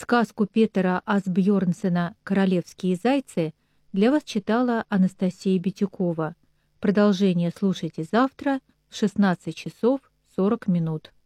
Сказку Петера Асбьернсена «Королевские зайцы» для вас читала Анастасия Битюкова. Продолжение слушайте завтра в 16 часов 40 минут.